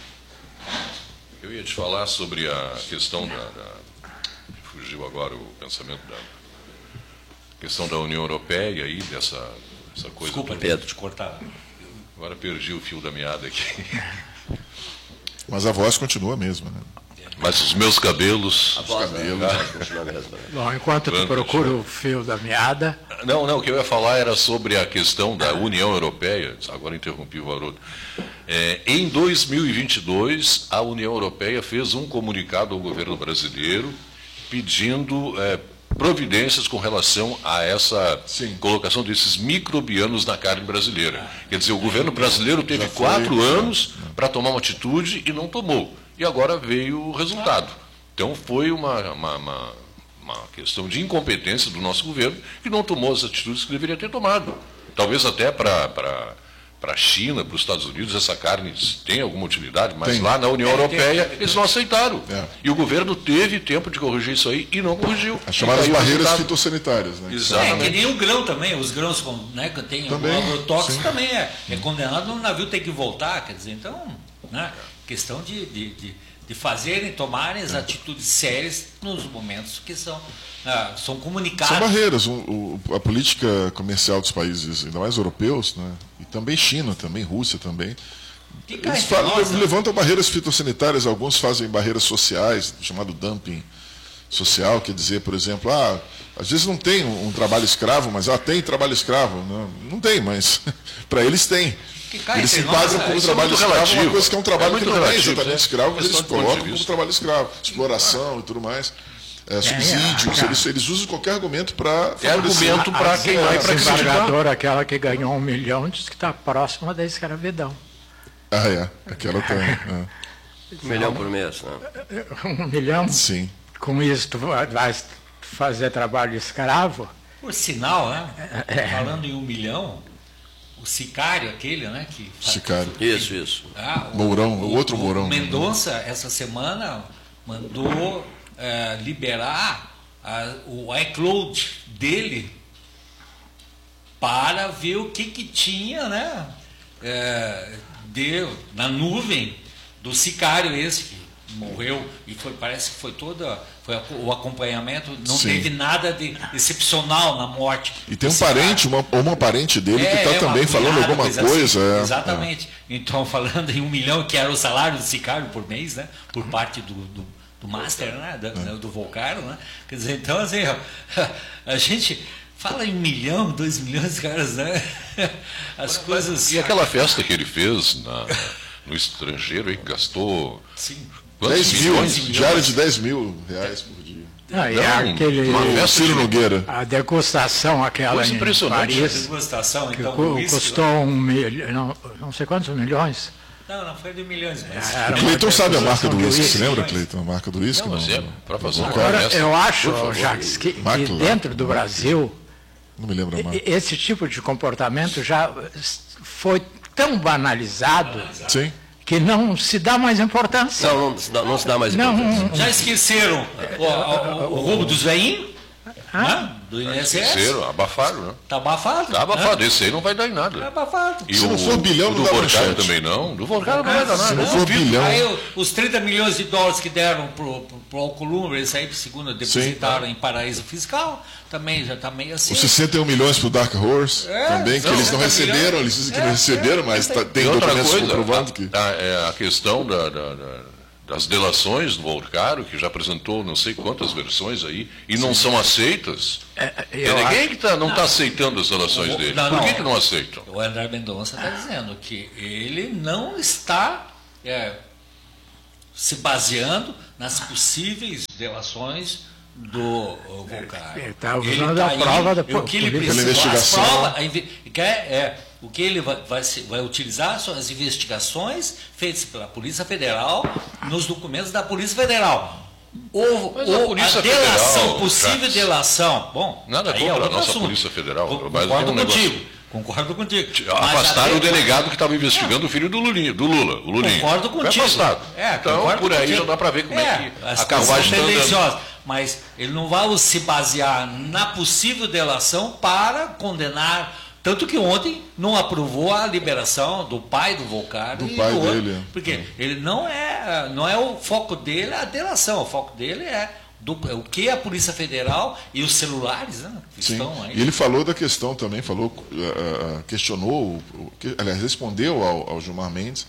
Eu ia te falar sobre a questão da, da fugiu agora o pensamento da questão da União Europeia aí, dessa essa coisa... Desculpa, do... Pedro, te cortar. Agora perdi o fio da meada aqui. Mas a voz continua a mesma, né? Mas os meus cabelos... A voz cabelos, né? continua a mesma. Bom, enquanto tu procura o fio da meada... Não, não, o que eu ia falar era sobre a questão da União Europeia, agora interrompi o Haroldo. É, em dois mil e vinte e dois, a União Europeia fez um comunicado ao governo brasileiro pedindo... É, providências com relação a essa Sim. colocação desses microbianos na carne brasileira. Quer dizer, o governo brasileiro teve quatro anos para tomar uma atitude e não tomou. E agora veio o resultado. Então foi uma, uma, uma, uma questão de incompetência do nosso governo que não tomou as atitudes que deveria ter tomado. Talvez até para... para para a China, para os Estados Unidos, essa carne tem alguma utilidade, mas tem. Lá na União é, Europeia tem. Eles não aceitaram. É. E o governo teve tempo de corrigir isso aí e não corrigiu. As chamadas barreiras fitossanitárias. Né? Exatamente. É, que nem o grão também, os grãos né, que tem também, o agrotóxico também é, é condenado, o navio tem que voltar, quer dizer, então, né, questão de, de, de, de fazerem, tomarem as é. atitudes sérias nos momentos que são... Ah, são comunicados. São barreiras. O, o, a política comercial dos países, ainda mais europeus, né, e também China, também Rússia também, eles falam, nós, levantam né? barreiras fitossanitárias, alguns fazem barreiras sociais, chamado dumping social, quer dizer, por exemplo, ah, às vezes não tem um, um trabalho escravo, mas ah, tem trabalho escravo. Não, não tem, mas para eles tem. Eles se enquadram como trabalho escravo, relativo. Uma coisa que é um trabalho é que não relativo, é exatamente né? escravo, mas eles colocam como trabalho escravo, exploração ah. e tudo mais. É, subsídios, é, é, eles, eles usam qualquer argumento para... É argumento para quem vai para que embargadora, aquela que ganhou um milhão, diz que está próxima da escravidão. Ah, é. Aquela tem. É. Um milhão por mês, né? Um milhão? Sim. Com isso, tu vai fazer trabalho escravo? Por sinal, né? É. Falando em um milhão, o sicário aquele, né? Que sicário. Isso, isso. Ah, o, Mourão, o outro o, Mourão. O Mendonça, essa semana, mandou... É, liberar a, o iCloud dele para ver o que, que tinha né, é, de, na nuvem do sicário esse que morreu e foi, parece que foi toda foi o acompanhamento, não Sim. teve nada de excepcional na morte. E tem um parente, uma, uma parente dele é, que está é também falando alguma coisa. coisa assim, é, exatamente. É. Então, falando em um milhão, que era o salário do sicário por mês, né, por parte do, do do Master, né? Do, é. do Volcaro, né? Quer dizer, então assim, a gente fala em um milhão, dois milhões, caras, né? As mas, coisas. E aquela festa que ele fez na, no estrangeiro, aí, que gastou dez mil, diário de dez mil reais por dia. Ah, e não, aquele uma Ciro Nogueira. A degustação, aquela em Paris, a degustação, então, que custou um milhão, não, não sei quantos milhões. Não, não foi de milhões, mas... O Cleiton sabe a marca do uísque, você lembra, Cleiton? A marca do uísque? Não, não, para fazer um Agora, eu acho, Jacques, que, que dentro do Brasil, não me lembro a marca. Esse tipo de comportamento já foi tão banalizado Sim. que não se dá mais importância. Não, não, não, não se dá mais importância. Não, já esqueceram o, o, o roubo dos veinhos? Né? Do I N S S? Esqueceram, abafaram, né? Está abafado. Está abafado, né? esse aí não vai dar em nada. Está abafado. E se o, não for bilhão, o não do dá Vorcaro manchete. também não. Do Vorcaro não vai dar nada. Se não Não, for bilhão. Aí os trinta milhões de dólares que deram para o Alcolumbre, eles aí, segundo, depositaram em paraíso fiscal, também já está meio assim. Os sessenta e um milhões para o Dark Horse, É, também, que não, eles não sessenta receberam, milhões. eles dizem que É, não receberam, é, mas é. tá, tem e outra documentos coisa, comprovando a, que... a, é a questão da, da, da, das delações do Vorcaro, que já apresentou não sei quantas versões aí, e não são aceitas. É, Tem eu ninguém acho- que tá, não está aceitando as delações dele. Não, Por que, não. que não aceitam? O André Mendonça está dizendo que ele não está é, se baseando nas possíveis delações do Vorcaro. Ele está usando a tá prova indo- da o que ele polícia. precisa, investigação. as provas, a inve- quer, é, o que ele vai, vai, se- vai utilizar são as investigações feitas pela Polícia Federal nos documentos da Polícia Federal. Ou, Mas a ou Polícia a delação, Federal, possível Jacques, delação. Bom, nada aí contra é a outro nossa assunto. Polícia Federal, Co- mas Concordo é um negócio- contigo. Concordo contigo. Mas Afastaram a- o delegado que estava investigando o filho do, Lulinho, do Lula, o Lulinho. Concordo Foi contigo. afastado. É, então, concordo por aí contigo. já dá para ver como é, que as a coisas carruagem são está andando. tendenciosas. Mas ele não vai se basear na possível delação para condenar. Tanto que ontem não aprovou a liberação do pai do Vorcaro. Do e pai do outro, dele, é. Porque ele não é, não é o foco dele a delação. O foco dele é do, o que a Polícia Federal e os celulares, né, que Sim. estão aí. E ele falou da questão também, falou, uh, questionou, o- que- aliás, respondeu ao, ao Gilmar Mendes,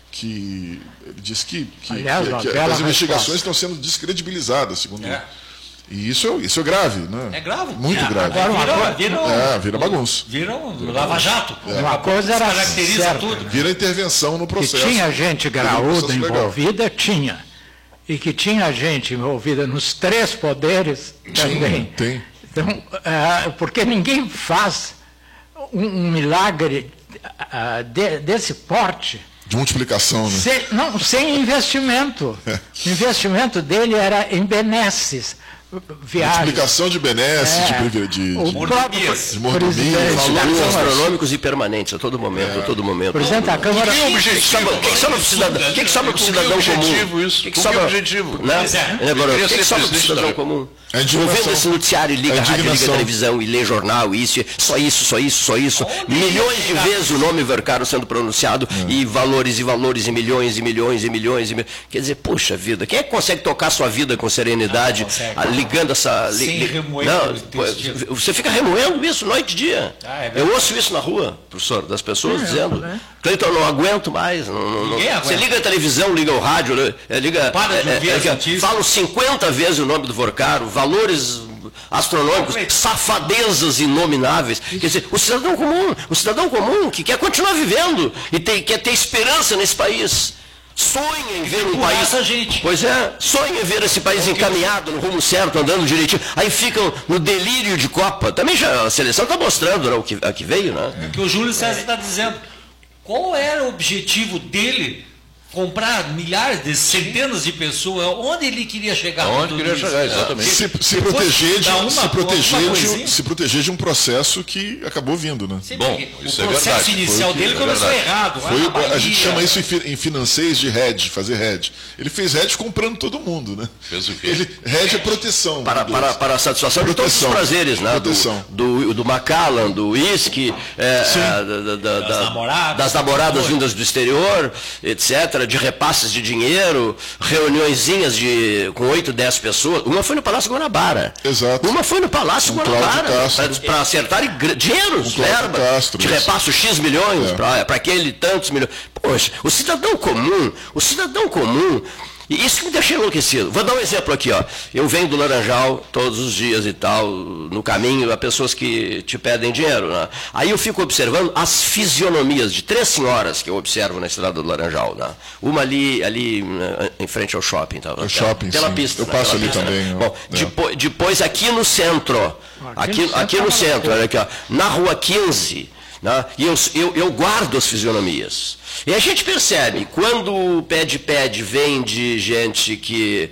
que ele disse que, que, Aliás, que- uma que bela as investigações resposta. estão sendo descredibilizadas, segundo É. E isso é, isso é grave, né? É grave. Muito É, grave. agora uma Vira, coisa- vira, É, vira bagunça. Vira um lava-jato. Uma coisa era Caracteriza certa. tudo. Vira intervenção no Que processo. tinha gente Vira um graúda processo legal. envolvida, tinha. E que tinha gente envolvida nos três poderes, também. tem. Então, é, porque ninguém faz um, um milagre ah, de- desse porte De multiplicação, né? sem, não, sem investimento. O investimento dele era em benesses, viagens. Multiplicação de benesses, É. de, privi- de, O de, próprio de mordomias, presidente da Valores Câmara, astronômicos e permanentes a todo momento, a todo momento. presidente da Câmara, Que objetivo? O que, que sobra para o cidadão, o que que sobra pro cidadão Com que comum? objetivo isso? O que, que Com que sobra, objetivo? Né? Pois é. É, agora, Ele o que, queria que ser sobra para o presidente cidadão da- comum? A indignação. Ouvindo esse noticiário, liga A a rádio, liga a indignação. televisão e lê jornal, isso, só isso, só isso, só isso. Milhões de vezes o nome Vorcaro sendo pronunciado e valores e valores e milhões e milhões e milhões e milhões. Quer dizer, puxa vida, quem é que consegue tocar sua vida com serenidade, Ah, consegue. ah, ligando essa... li- Sem li- remoer Não, o intestino. você fica remoendo isso noite e dia. Ah, é verdade. Eu ouço isso na rua, professor, das pessoas dizendo, né? Cleiton, eu não aguento mais. Não, não, Ninguém não. aguenta. Você liga a televisão, liga o rádio, né? É, liga, Para de é, ouvir é, as é, notícias. falam cinquenta vezes o nome do Vorcaro, valores astronômicos, Cleiton. safadezas inomináveis. Quer dizer, o cidadão comum, o cidadão comum que quer continuar vivendo e tem, quer ter esperança nesse país. Sonha em ver um Empurrar país. essa gente. Pois é, sonha em ver esse país encaminhado no rumo certo, andando direitinho. Aí ficam no delírio de Copa. Também já a seleção está mostrando, né, o que, a que veio, né? que o Júlio César está dizendo. Qual era o objetivo dele comprar milhares de centenas de pessoas? Onde ele queria chegar? com Aonde tudo queria isso? chegar, exatamente. Se, se, Depois proteger de, dá uma- se, proteger uma de, um- coisinha. se proteger de um processo que acabou vindo, né? Sim, Bom, porque isso o é processo verdade. inicial Foi o que- dele é começou verdade. errado. lá Foi, na a Bahia. gente chama isso em, fi- em financeiros de hedge, fazer hedge. Ele fez hedge comprando todo mundo, né? Fez o quê? Ele, hedge é proteção. Para, do- para, para a satisfação de todos os Proteção. prazeres, né? Proteção. Do, do, do Macallan, do uísque, é, é, da- da- da- namoradas. das namoradas vindas do exterior, etcétera, de repasses de dinheiro, reuniõezinhas de, com oito, dez pessoas. Uma foi no Palácio Guanabara. Exato. Uma foi no Palácio Com Cláudio Guanabara, Castro. para acertarem gra- dinheiros, Com Cláudio verba, Castro, de isso. repasso X milhões É. para aquele tantos milhões. Poxa, o cidadão comum, o cidadão comum, e isso que me deixa enlouquecido. Vou dar um exemplo aqui, ó. Eu venho do Laranjal todos os dias e tal, no caminho, há pessoas que te pedem dinheiro, né? Aí eu fico observando as fisionomias de três senhoras que eu observo na estrada do Laranjal, né? Uma ali, ali né, em frente ao shopping. Tá? O shopping, Pela sim. pista. Eu né? passo Pela ali pista, também, né? eu- Bom, é. depois, depois aqui no centro, aqui, no centro aqui no é uma centro, loucura. olha aqui, ó, na rua quinze, né? E eu, eu, eu guardo as fisionomias. E a gente percebe, quando o pede-pede vem de gente que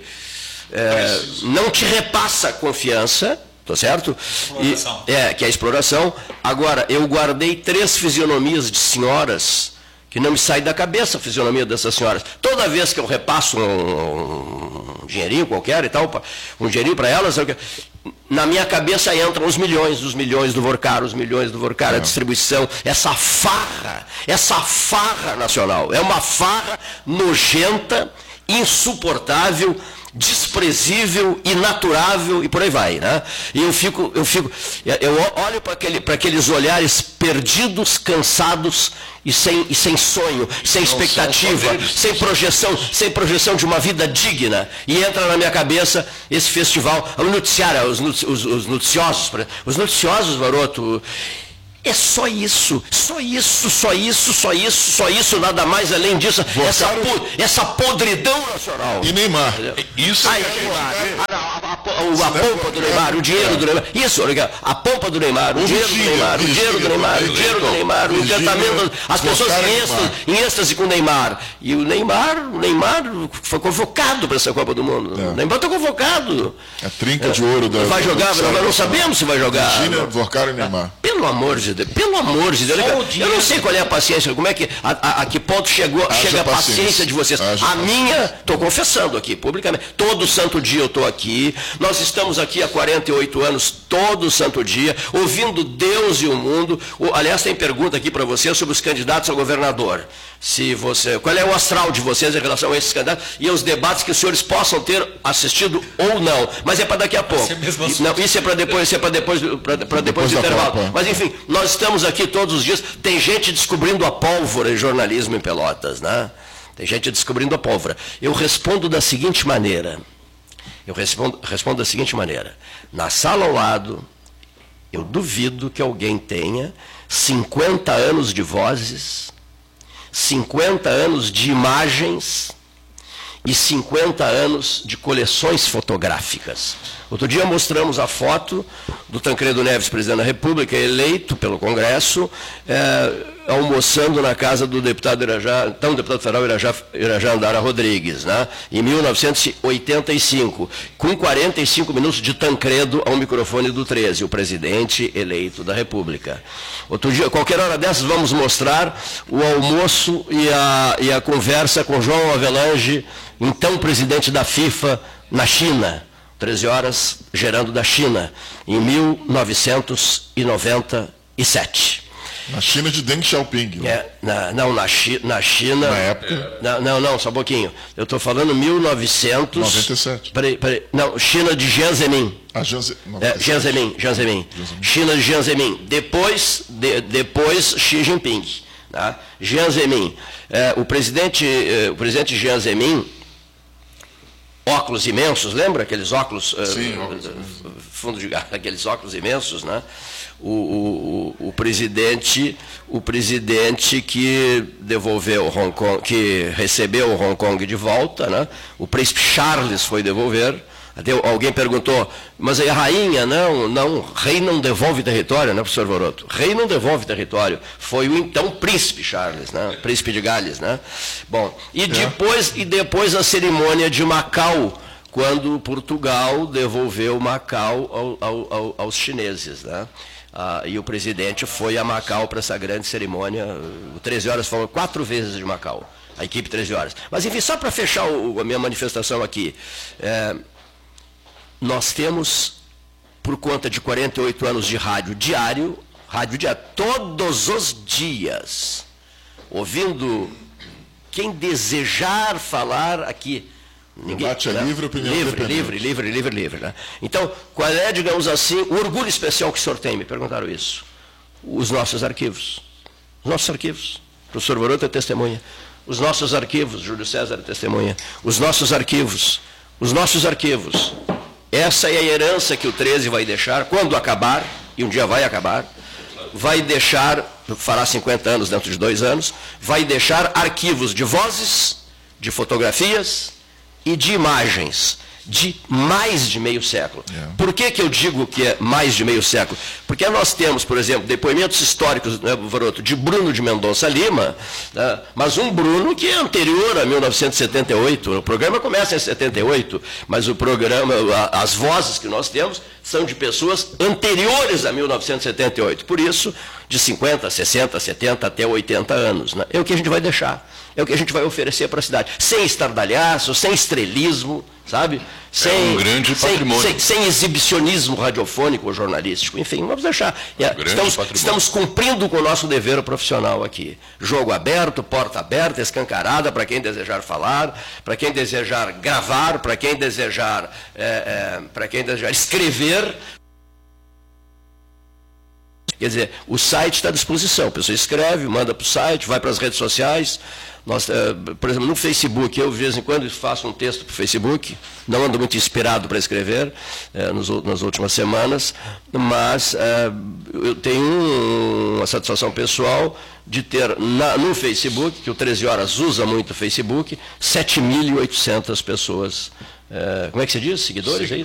é, não te repassa a confiança, tá certo? Exploração. E, é, que é a exploração. Agora, eu guardei três fisionomias de senhoras que não me sai da cabeça a fisionomia dessas senhoras. Toda vez que eu repasso um, um dinheirinho qualquer e tal, um dinheirinho para elas, na minha cabeça entram os milhões, os milhões do Vorcar, os milhões do Vorcar, é. a distribuição, essa farra, essa farra nacional. É uma farra nojenta, insuportável, desprezível, inaturável e por aí vai, né? E eu fico, eu fico, eu olho para aquele, para aqueles olhares perdidos, cansados e sem, e sem sonho, sem expectativa, sem projeção, sem projeção de uma vida digna. E entra na minha cabeça esse festival, o noticiário, os, os, os noticiosos, os noticiosos, Varoto. É só isso, só isso, só isso, só isso, só isso, nada mais além disso. Essa, po, essa podridão nacional. E Neymar. Isso Aí, é a, a, a, a, a pompa do Neymar, o dinheiro do Neymar. Isso, a pompa do Neymar, o dinheiro do Neymar, o dinheiro do Neymar, o dinheiro do Neymar, o encantamento. As pessoas em êxtase, em êxtase com o Neymar. E o Neymar, o Neymar foi convocado para essa Copa do Mundo. É. O Neymar está convocado. A trinca de ouro da. Vai jogar, nós não sabemos se vai jogar. Virgínia, Vorcar e Neymar. Pelo amor de Deus, pelo amor de Deus. Eu não sei qual é a paciência, como é que, a, a, a que ponto chegou, chega a paciência, paciência de vocês. Haja a minha, estou confessando aqui, publicamente, todo santo dia eu estou aqui, nós estamos aqui há quarenta e oito anos, todo santo dia, ouvindo Deus e o mundo. O, aliás, tem pergunta aqui para vocês sobre os candidatos a governador. Se você, qual é o astral de vocês em relação a esses candidatos e aos debates que os senhores possam ter assistido ou não. Mas é para daqui a pouco. Isso, não, isso é para depois, isso é para depois, para depois, depois do intervalo. Copa. Mas enfim, nós estamos aqui todos os dias. Tem gente descobrindo a pólvora em jornalismo em Pelotas, né? Tem gente descobrindo a pólvora. Eu respondo da seguinte maneira. Eu respondo, respondo da seguinte maneira. Na sala ao lado, eu duvido que alguém tenha cinquenta anos de vozes, cinquenta anos de imagens e cinquenta anos de coleções fotográficas. Outro dia mostramos a foto do Tancredo Neves, presidente da República, eleito pelo Congresso, é, almoçando na casa do deputado Irajá, então deputado federal Irajá, Irajá Andara Rodrigues, né, em mil novecentos e oitenta e cinco, com quarenta e cinco minutos de Tancredo ao microfone do treze, o presidente eleito da República. Outro dia, qualquer hora dessas, vamos mostrar o almoço e a, e a conversa com João Avelange, então presidente da FIFA, na China. treze horas, gerando da China, em mil novecentos e noventa e sete. Na China de Deng Xiaoping. Né? É, na, não, na, chi, na China... Na época? Na, não, não, só um pouquinho. Eu estou falando mil novecentos... noventa e sete. Peraí, peraí. Não, China de Jiang Zemin. Ah, Jiang Zemin. É, Jiang Zemin, Jiang Zemin. China de Jiang Zemin. Depois, de, depois Xi Jinping. Tá? Jiang Zemin. É, o, presidente, é, o presidente Jiang Zemin... Óculos imensos, lembra aqueles óculos, Sim, uh, óculos fundo de garrafa, aqueles óculos imensos, né? O, o, o, o presidente, o presidente que devolveu Hong Kong, que recebeu Hong Kong de volta, né? O príncipe Charles foi devolver. Até alguém perguntou, mas aí a rainha, não, não, rei não devolve território, né, professor Varoto? Rei não devolve território. Foi o então príncipe Charles, né? Príncipe de Gales, né? Bom, e é. depois, e depois a cerimônia de Macau, quando Portugal devolveu Macau ao, ao, ao, aos chineses, né? Ah, e o presidente foi a Macau para essa grande cerimônia. treze horas falou quatro vezes de Macau, a equipe treze horas. Mas enfim, só para fechar o, a minha manifestação aqui. É, nós temos, por conta de quarenta e oito anos de rádio diário, rádio diário, todos os dias, ouvindo quem desejar falar aqui. Ninguém, debate é né? livre, opinião livre, livre, livre, livre, livre. Né? Então, qual é, digamos assim, o orgulho especial que o senhor tem? Me perguntaram isso. Os nossos arquivos. Os nossos arquivos. O professor Varoto é testemunha. Os nossos arquivos, Júlio César é testemunha. Os nossos arquivos. Os nossos arquivos. Essa é a herança que o treze vai deixar, quando acabar, e um dia vai acabar, vai deixar, fará cinquenta anos dentro de dois anos, vai deixar arquivos de vozes, de fotografias e de imagens de mais de meio século. Yeah. Por que que eu digo que é mais de meio século? Porque nós temos, por exemplo, depoimentos históricos, né, Varoto, de Bruno de Mendonça Lima, né, mas um Bruno que é anterior a mil novecentos e setenta e oito. O programa começa em setenta e oito, mas o programa, as vozes que nós temos são de pessoas anteriores a mil novecentos e setenta e oito. Por isso, de cinquenta, sessenta, setenta até oitenta anos. Né? É o que a gente vai deixar, é o que a gente vai oferecer para a cidade. Sem estardalhaço, sem estrelismo, sabe? Sem, é um grande sem, patrimônio. Sem, sem exibicionismo radiofônico ou jornalístico. Enfim, vamos deixar. É, estamos, estamos cumprindo com o nosso dever profissional aqui. Jogo aberto, porta aberta, escancarada para quem desejar falar, para quem desejar gravar, para quem desejar, é, é, para quem desejar escrever. Quer dizer, o site está à disposição. A pessoa escreve, manda para o site, vai para as redes sociais. Nós, por exemplo, no Facebook, eu de vez em quando faço um texto para o Facebook, não ando muito inspirado para escrever é, nos, nas últimas semanas, mas é, eu tenho uma satisfação pessoal de ter na, no Facebook, que o treze Horas usa muito o Facebook, sete mil e oitocentas pessoas. É, como é que se diz? Seguidores? Seguidores. É isso?